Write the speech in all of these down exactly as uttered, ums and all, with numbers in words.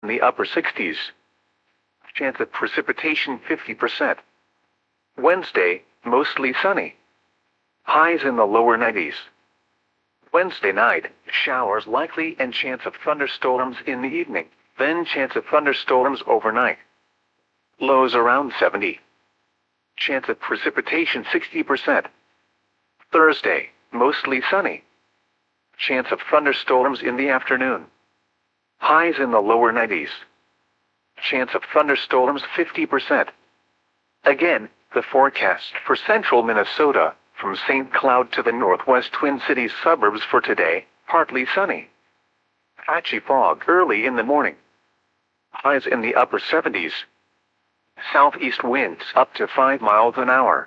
the upper sixties. Chance of precipitation fifty percent. Wednesday, mostly sunny. Highs in the lower nineties. Wednesday night, showers likely and chance of thunderstorms in the evening, then chance of thunderstorms overnight. Lows around seventy. Chance of precipitation sixty percent. Thursday, mostly sunny. Chance of thunderstorms in the afternoon. Highs in the lower nineties. Chance of thunderstorms fifty percent. Again, the forecast for central Minnesota, from Saint Cloud to the northwest Twin Cities suburbs for today, partly sunny. Patchy fog early in the morning. Highs in the upper seventies. Southeast winds up to five miles an hour.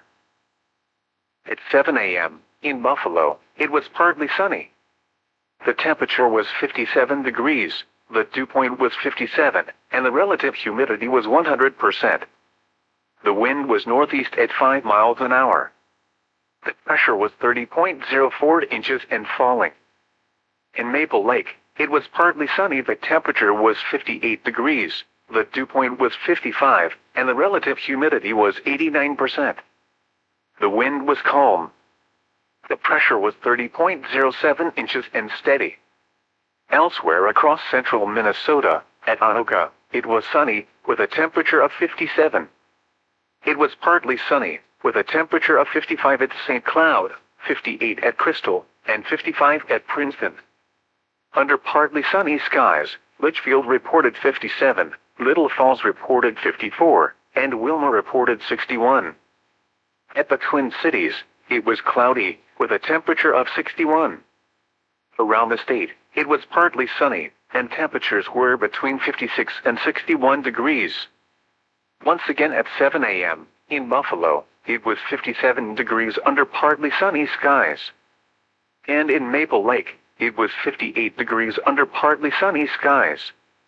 At seven a m, in Buffalo, it was partly sunny. The temperature was fifty-seven degrees, the dew point was fifty-seven, and the relative humidity was one hundred percent. The wind was northeast at five miles an hour. The pressure was thirty point zero four inches and falling. In Maple Lake, it was partly sunny. The temperature was fifty-eight degrees, the dew point was fifty-five, and the relative humidity was eighty-nine percent. The wind was calm. The pressure was thirty point zero seven inches and steady. Elsewhere across central Minnesota, at Anoka, it was sunny, with a temperature of fifty-seven. It was partly sunny, with a temperature of fifty-five at Saint Cloud, fifty-eight at Crystal, and fifty-five at Princeton. Under partly sunny skies, Litchfield reported fifty-seven, Little Falls reported fifty-four, and Wilma reported sixty-one. At the Twin Cities, it was cloudy, with a temperature of sixty-one. Around the state, it was partly sunny, and temperatures were between fifty-six and sixty-one degrees. Once again at seven a m, in Buffalo, it was fifty-seven degrees under partly sunny skies. And in Maple Lake, it was fifty-eight degrees under partly sunny skies.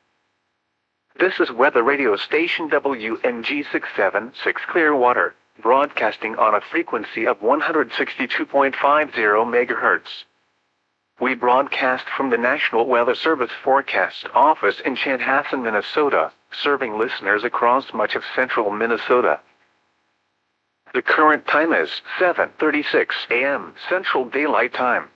This is weather radio station W N G six seven six Clearwater, broadcasting on a frequency of one hundred sixty-two point five zero megahertz. We broadcast from the National Weather Service Forecast Office in Chanhassen, Minnesota, serving listeners across much of central Minnesota. The current time is seven thirty-six a m Central Daylight Time.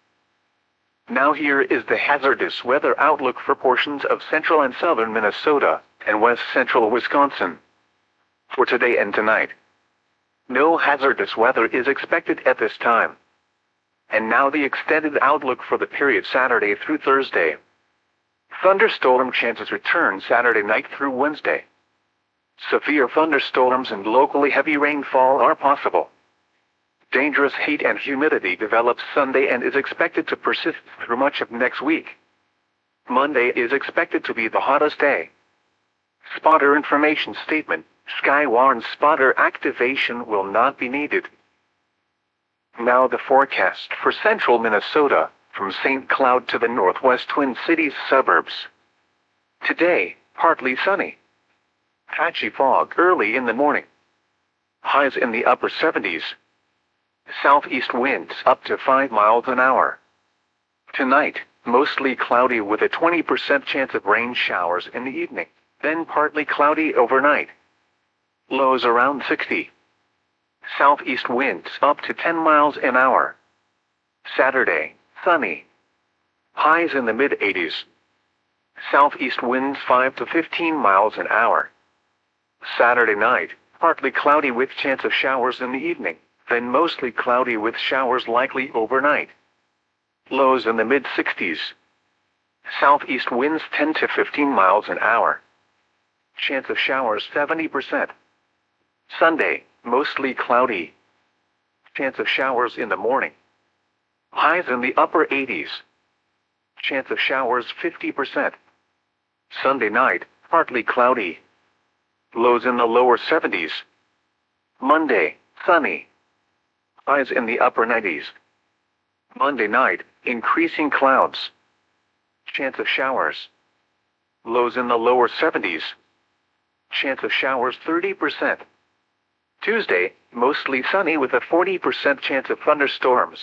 Now here is the hazardous weather outlook for portions of central and southern Minnesota, and west central Wisconsin. For today and tonight, no hazardous weather is expected at this time. And now the extended outlook for the period Saturday through Thursday. Thunderstorm chances return Saturday night through Wednesday. Severe thunderstorms and locally heavy rainfall are possible. Dangerous heat and humidity develops Sunday and is expected to persist through much of next week. Monday is expected to be the hottest day. Spotter information statement: Sky warns spotter activation will not be needed. Now the forecast for central Minnesota, from Saint Cloud to the northwest Twin Cities suburbs. Today, partly sunny. Patchy fog early in the morning. Highs in the upper seventies. Southeast winds up to five miles an hour. Tonight, mostly cloudy with a twenty percent chance of rain showers in the evening, then partly cloudy overnight. Lows around sixty. Southeast winds up to ten miles an hour. Saturday, sunny. Highs in the mid eighties. Southeast winds five to fifteen miles an hour. Saturday night, partly cloudy with chance of showers in the evening, then mostly cloudy with showers likely overnight. Lows in the mid sixties. Southeast winds ten to fifteen miles an hour. Chance of showers seventy percent. Sunday, mostly cloudy. Chance of showers in the morning. Highs in the upper eighties. Chance of showers fifty percent. Sunday night, partly cloudy. Lows in the lower seventies. Monday, sunny. Highs in the upper nineties. Monday night, increasing clouds. Chance of showers. Lows in the lower seventies. Chance of showers thirty percent. Tuesday, mostly sunny with a forty percent chance of thunderstorms.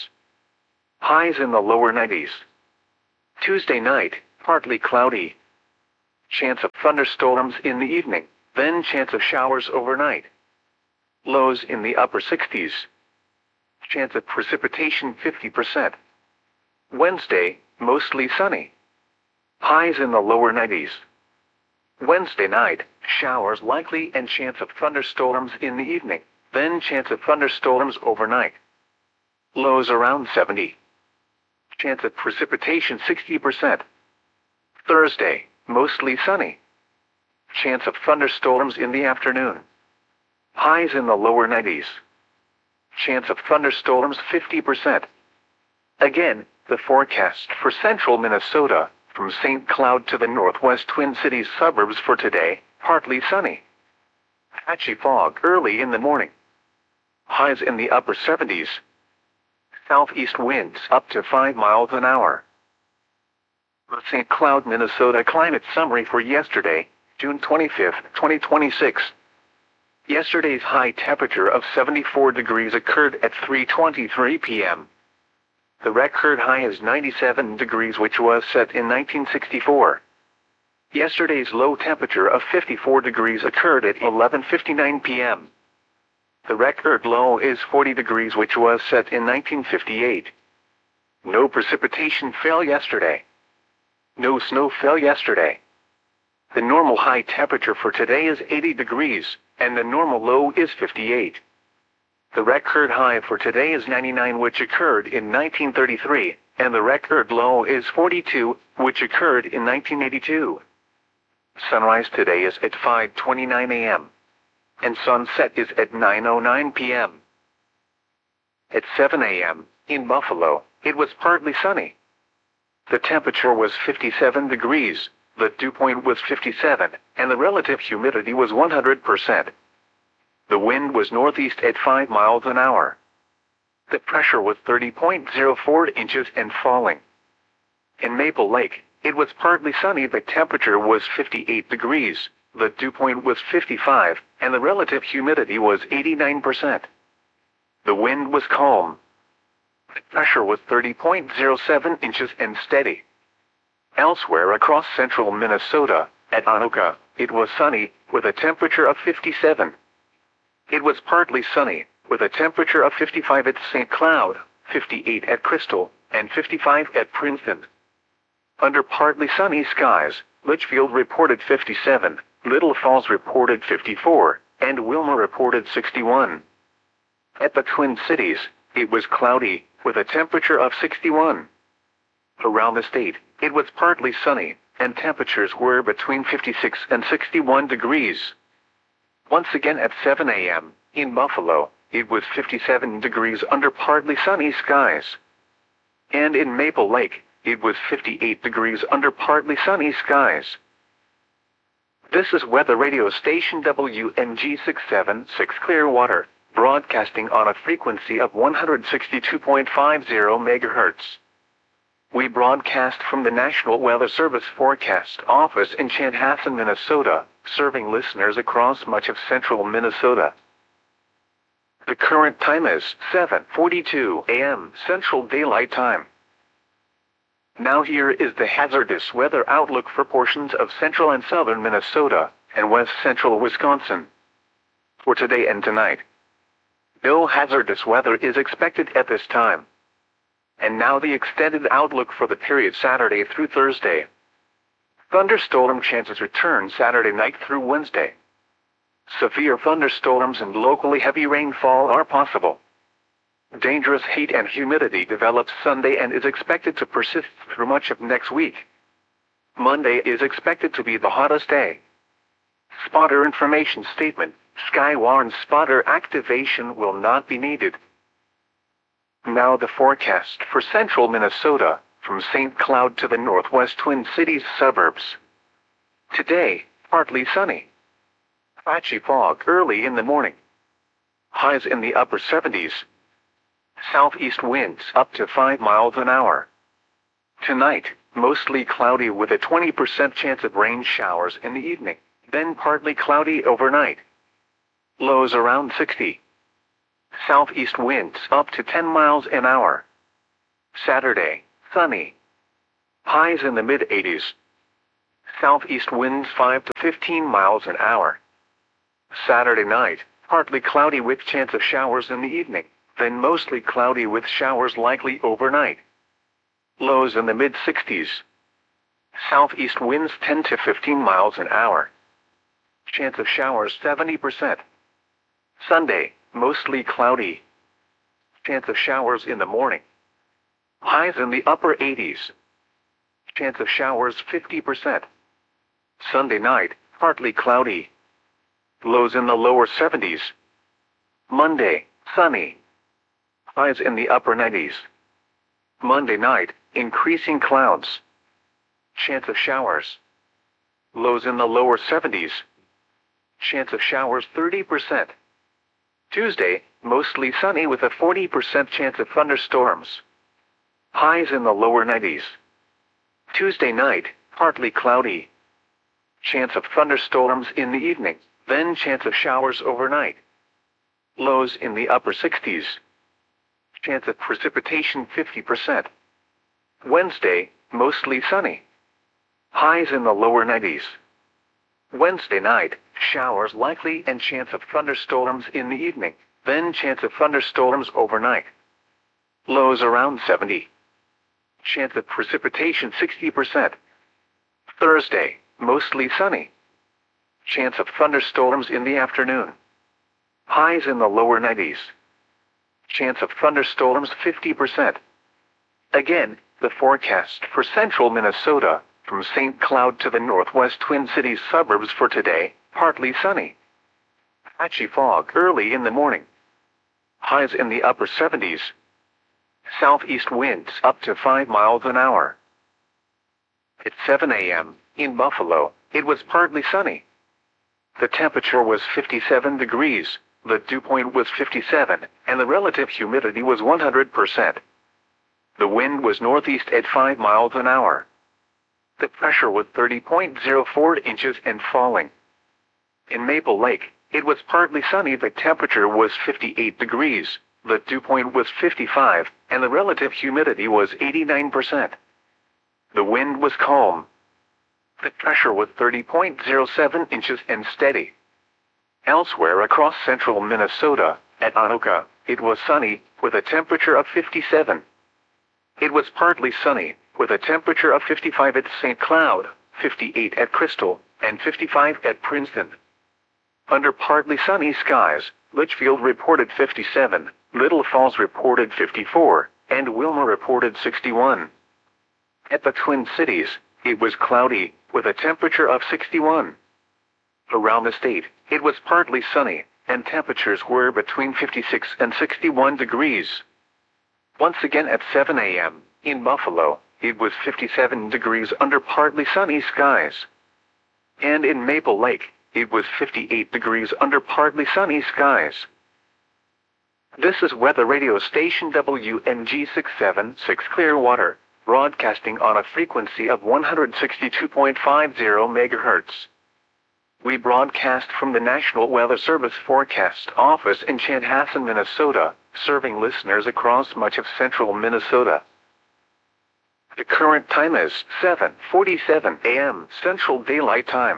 Highs in the lower nineties. Tuesday night, partly cloudy. Chance of thunderstorms in the evening, then chance of showers overnight. Lows in the upper sixties. Chance of precipitation fifty percent. Wednesday, mostly sunny. Highs in the lower nineties. Wednesday night, showers likely and chance of thunderstorms in the evening, then chance of thunderstorms overnight. Lows around seventy. Chance of precipitation sixty percent. Thursday, mostly sunny. Chance of thunderstorms in the afternoon. Highs in the lower nineties. Chance of thunderstorms fifty percent. Again, the forecast for central Minnesota, from Saint Cloud to the northwest Twin Cities suburbs for today, partly sunny. Patchy fog early in the morning. Highs in the upper seventies. Southeast winds up to five miles an hour. The Saint Cloud, Minnesota climate summary for yesterday, June twenty-fifth, twenty twenty-six. Yesterday's high temperature of seventy-four degrees occurred at three twenty-three p m The record high is ninety-seven degrees, which was set in nineteen sixty-four. Yesterday's low temperature of fifty-four degrees occurred at eleven fifty-nine p m The record low is forty degrees, which was set in nineteen fifty-eight. No precipitation fell yesterday. No snow fell yesterday. The normal high temperature for today is eighty degrees, and the normal low is fifty-eight. The record high for today is ninety-nine, which occurred in nineteen thirty-three, and the record low is forty-two, which occurred in nineteen eighty-two. Sunrise today is at five twenty-nine a m and sunset is at nine oh nine p m At seven a m, in Buffalo, it was partly sunny. The temperature was fifty-seven degrees, the dew point was fifty-seven, and the relative humidity was one hundred percent. The wind was northeast at five miles an hour. The pressure was thirty point zero four inches and falling. In Maple Lake, it was partly sunny. The temperature was fifty-eight degrees, the dew point was fifty-five, and the relative humidity was eighty-nine percent. The wind was calm. The pressure was thirty point zero seven inches and steady. Elsewhere across central Minnesota, at Anoka, it was sunny, with a temperature of fifty-seven. It was partly sunny, with a temperature of fifty-five at Saint Cloud, fifty-eight at Crystal, and fifty-five at Princeton. Under partly sunny skies, Litchfield reported fifty-seven, Little Falls reported fifty-four, and Wilmer reported sixty-one. At the Twin Cities, it was cloudy, with a temperature of sixty-one. Around the state, it was partly sunny, and temperatures were between fifty-six and sixty-one degrees. Once again at seven a m, in Buffalo, it was fifty-seven degrees under partly sunny skies. And in Maple Lake, it was fifty-eight degrees under partly sunny skies. This is weather radio station W N G six seven six Clearwater, broadcasting on a frequency of one hundred sixty-two point five zero megahertz. We broadcast from the National Weather Service Forecast Office in Chanhassen, Minnesota, serving listeners across much of central Minnesota. The current time is seven forty-two a m Central Daylight Time. Now here is the hazardous weather outlook for portions of central and southern Minnesota, and west central Wisconsin. For today and tonight, no hazardous weather is expected at this time. And now the extended outlook for the period Saturday through Thursday. Thunderstorm chances return Saturday night through Wednesday. Severe thunderstorms and locally heavy rainfall are possible. Dangerous heat and humidity develops Sunday and is expected to persist through much of next week. Monday is expected to be the hottest day. Spotter information statement: Skywarn spotter activation will not be needed. Now the forecast for central Minnesota, from Saint Cloud to the northwest Twin Cities suburbs. Today, partly sunny. Patchy fog early in the morning. Highs in the upper seventies. Southeast winds up to five miles an hour. Tonight, mostly cloudy with a twenty percent chance of rain showers in the evening, then partly cloudy overnight. Lows around sixty. Southeast winds up to ten miles an hour. Saturday, sunny. Highs in the mid-eighties. Southeast winds five to fifteen miles an hour. Saturday night, partly cloudy with chance of showers in the evening, then mostly cloudy with showers likely overnight. Lows in the mid sixties. Southeast winds ten to fifteen miles an hour. Chance of showers seventy percent. Sunday, mostly cloudy. Chance of showers in the morning. Highs in the upper eighties. Chance of showers fifty percent. Sunday night, partly cloudy. Lows in the lower seventies. Monday, sunny. Highs in the upper nineties. Monday night, increasing clouds. Chance of showers. Lows in the lower seventies. Chance of showers thirty percent. Tuesday, mostly sunny with a forty percent chance of thunderstorms. Highs in the lower nineties. Tuesday night, partly cloudy. Chance of thunderstorms in the evening, then chance of showers overnight. Lows in the upper sixties. Chance of precipitation fifty percent. Wednesday, mostly sunny. Highs in the lower nineties. Wednesday night, showers likely and chance of thunderstorms in the evening, then chance of thunderstorms overnight. Lows around seventy. Chance of precipitation sixty percent. Thursday, mostly sunny. Chance of thunderstorms in the afternoon. Highs in the lower nineties. Chance of thunderstorms fifty percent. Again, the forecast for central Minnesota, from Saint Cloud to the northwest Twin Cities suburbs for today, partly sunny. Patchy fog early in the morning. Highs in the upper seventies. Southeast winds up to five miles an hour. At seven a m, in Buffalo, it was partly sunny. The temperature was fifty-seven degrees, the dew point was fifty-seven, and the relative humidity was one hundred percent. The wind was northeast at five miles an hour. The pressure was thirty point zero four inches and falling. In Maple Lake, it was partly sunny. The temperature was fifty-eight degrees, the dew point was fifty-five, and the relative humidity was eighty-nine percent. The wind was calm. The pressure was thirty point zero seven inches and steady. Elsewhere across central Minnesota, at Anoka, it was sunny, with a temperature of fifty-seven. It was partly sunny, with a temperature of fifty-five at Saint Cloud, fifty-eight at Crystal, and fifty-five at Princeton. Under partly sunny skies, Litchfield reported fifty-seven, Little Falls reported fifty-four, and Wilmer reported sixty-one. At the Twin Cities, it was cloudy, with a temperature of sixty-one. Around the state, it was partly sunny, and temperatures were between fifty-six and sixty-one degrees. Once again at seven a m, in Buffalo, it was fifty-seven degrees under partly sunny skies. And in Maple Lake, it was fifty-eight degrees under partly sunny skies. This is weather radio station W N G six seven six Clearwater, broadcasting on a frequency of one hundred sixty-two point five zero megahertz. We broadcast from the National Weather Service Forecast Office in Chanhassen, Minnesota, serving listeners across much of central Minnesota. The current time is seven forty-seven a m Central Daylight Time.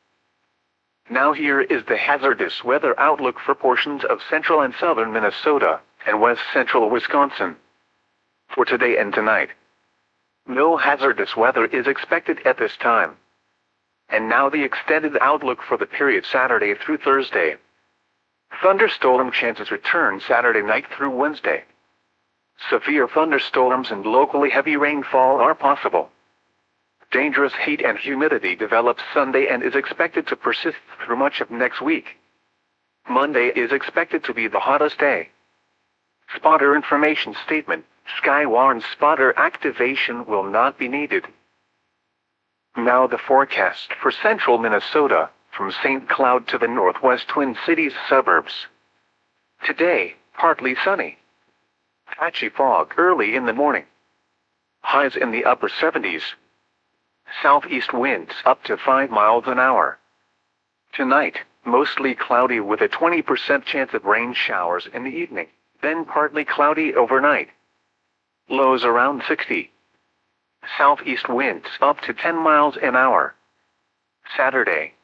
Now here is the hazardous weather outlook for portions of central and southern Minnesota, and west central Wisconsin. For today and tonight, no hazardous weather is expected at this time. And now the extended outlook for the period Saturday through Thursday. Thunderstorm chances return Saturday night through Wednesday. Severe thunderstorms and locally heavy rainfall are possible. Dangerous heat and humidity develops Sunday and is expected to persist through much of next week. Monday is expected to be the hottest day. Spotter information statement: Skywarn spotter activation will not be needed. Now the forecast for central Minnesota, from Saint Cloud to the northwest Twin Cities suburbs. Today, partly sunny. Patchy fog early in the morning. Highs in the upper seventies. Southeast winds up to five miles an hour. Tonight, mostly cloudy with a twenty percent chance of rain showers in the evening, then partly cloudy overnight. Lows around sixty. Southeast winds up to ten miles an hour. Saturday,